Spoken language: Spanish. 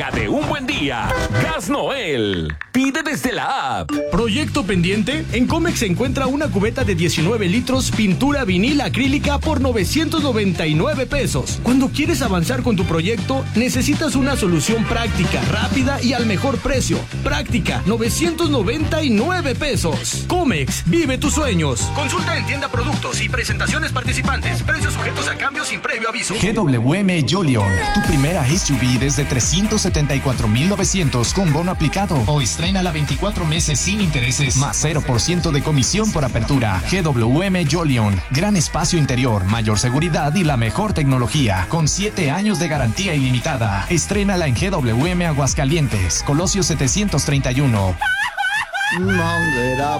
De un buen día, Gas Noel. Pide desde la app. ¿Proyecto pendiente? En Comex se encuentra una cubeta de 19 litros pintura vinil acrílica por 999 pesos. Cuando quieres avanzar con tu proyecto, necesitas una solución práctica, rápida y al mejor precio. Práctica, 999 pesos. Comex, vive tus sueños. Consulta en tienda productos y presentaciones participantes. Precios sujetos a cambios sin previo aviso. GWM Jolion, tu primera SUV desde 374,900 con bono aplicado. O estrénala 24 meses sin intereses, más 0% de comisión por apertura. GWM Jolion, gran espacio interior, mayor seguridad y la mejor tecnología, con 7 años de garantía ilimitada. Estrénala en GWM Aguascalientes, Colosio 731. Manguera